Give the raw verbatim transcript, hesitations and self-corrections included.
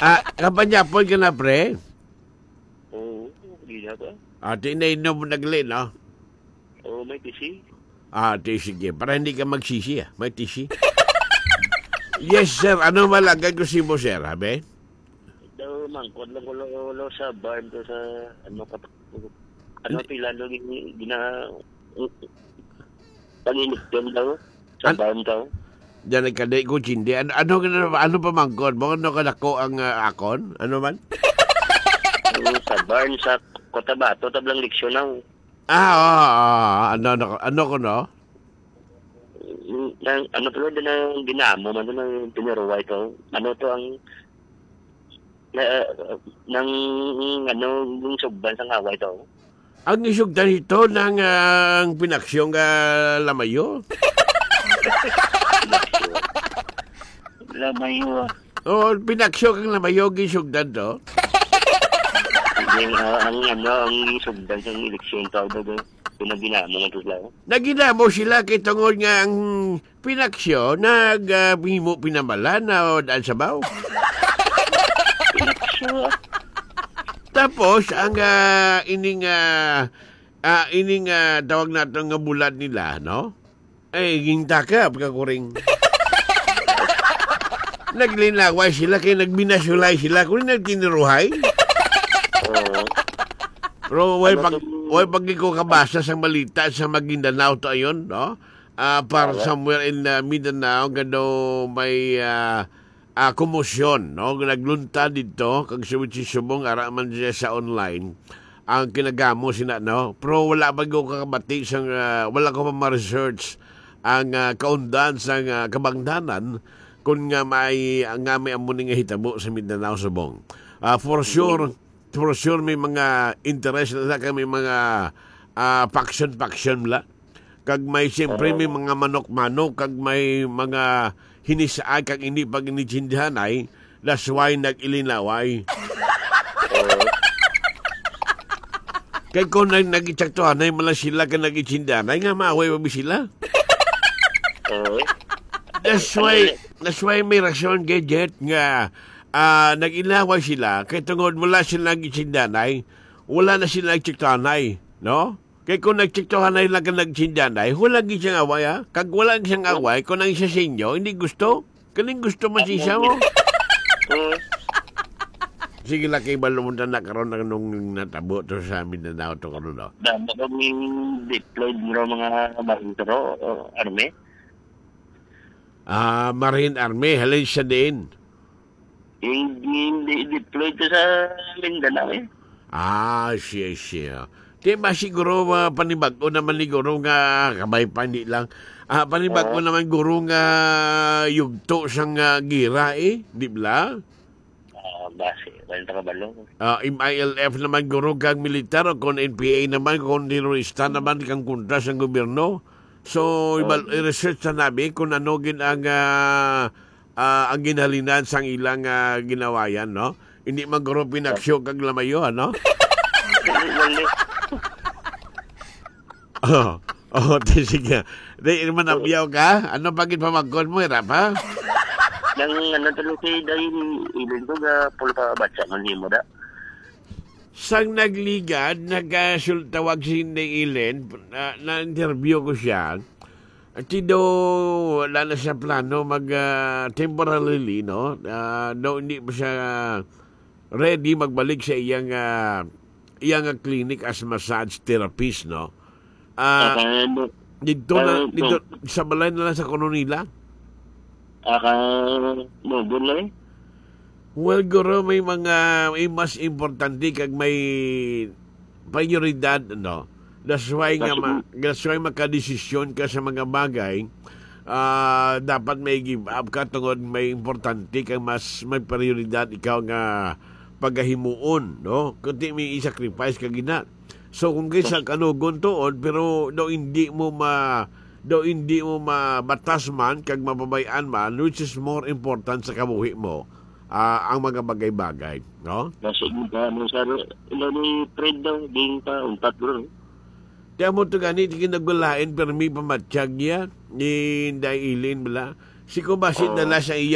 Ah, kapanyapon ka na, pre? Oo, hindi na ba? Ah, tinainom mo nagli, no? Oo, may tisi. Ah, di sige. Para hindi ka magsisi, ah. May tisi. Yes, sir. Ano malagay ko si mo, sir, habe? Daw, mangkot lang ko lo sa barn to sa, ano, kat... Ano, pila lo, gina... Panginigtan daw, sa An- barn daw. Diyan nagkaday ko, chindi. Ano, ano, ano, ano pa mangkot mo? Ano ka nako ang ah, akon? Ano man? Oo, sa barn, sa Cotabato, tablang leksyon na. Ah, oo, oh, oh, ano, ano, ano ko, no? Nang, ano to, din ang ginamo, man to, ng piniruway to. Ano to ang... Na, uh, nang, ano, yung subban sa ngaway to. Ang isugdan ito ng uh, pinaksyong uh, lamayo. Lamayo. Oo, oh, pinaksyo kang lamayo, gisugdan to. Yung, uh, ang, ano, ang subban sa eleksyon to, doon, pinaginamo mo to lang. Naginamo sila kay tungod nga ang pinaksyo nag uh, himo pinamalan na o daan sabaw. Sure. Tapos ang uh, ining uh, uh, ining uh, tawag nato nga bulat nila, no? Ay gintakap ka kuring. Naglinaway sila kay nagbinasulay sila kung nagtiniruhay. Oo. Pero way pag way pag ko kabasa sa balita sa Maguindanao to ayon, no? Uh, para somewhere in uh, Mindanao gado may uh, uh, komosyon, no? Naglunta dito kag si subong ara man siya sa online ang kinagamo sina, no? Pero wala pa ko kakabati sa uh, wala ko pa ma-research ang uh, kaundan sa uh, kabangdanan kung nga may nga may amuning nga hitabo sa Mindanao subong. Uh, for sure for sure may mga interest na kag may mga uh, faction-faction la. Kag may siyempre may mga manok-manok kag may mga hinisaay kag hindi pag inichindihanay, that's why nag-ilinaway. Kay kung nag nag-itsaktuhanay mala sila ka nag-ichindihanay, nga maaway pa sila. That's why, that's why may rason kay Jet nga Uh, nag-inaway sila, kay tungod wala sila nag-itsindanay, wala na sila nag-tsiktanay, no? Kay kung nag-tsiktanay lang ka nag-itsindanay, wala gi siyang away, ha? Kag wala siyang away, kung ang isa sa inyo, hindi gusto, kaning gusto masisa mo. Sige lang kay balumutan na karon ng nung natabo to sa amin na daw to karon, no? Dama kaming deployed ng mga marintero, army? Ah, uh, Marine Army, halin siya din. Hindi deployed sa Mindanao eh. Ah, siya, siya. Di ba siguro uh, panibag-o naman ni Guro nga kabay pa hindi lang. Ah, panibag-o uh, naman Guro nga yugto siyang uh, gira eh. Di ba? Ah, uh, base. Walang takabalo. Ah, M I L F naman Guro kang militar o kung N P A naman, kung terorista naman kang kontra sa gobyerno. So, uh, ibal, i-research na namin kung ano gin ang... Uh, Uh, ang ginhalinan sang ilang uh, ginawayan, no? Hindi maguro pinaksyo kag lamayo, no? oh, oh, sige. Di man nabiyaw ka? Ano pagit pamagkon mo, era pa? Nang ano tuloy kay dahil ilin ko ga pulo pa batsa ng limo da. Sang nagligad, nagkasultawag si Inday Ilen, na, na-interview ko siya. At do wala na siya plano mag uh, temporarily, no? Uh, no, hindi pa siya ready magbalik sa iyang uh, iyang uh, clinic as massage therapist, no? Ah, uh, dito na dito sa balay na lang sa kuno nila. Aka no gulay. Well, guro may mga may mas importante kag may prioridad, no? That's why nga ma, that's why makadesisyon ka sa mga bagay, uh, dapat may give up ka tungod may importante kang mas may prioridad ikaw nga pagahimuon, no? Kundi may i-sacrifice ka gina. So kung kaysa kanugon tuon pero do hindi mo ma do hindi mo mabatas man kag mapabayaan man, which is more important sa kabuhi mo, uh, ang mga bagay-bagay, no? Kasi kita mo sa ilo ni trade daw ding pa untat bro. Kaya mo ito ganit, kinagulain, pero may pamatsyag niya, ni Inday Ilin, bala. Si Kubasit oh. na sa iya,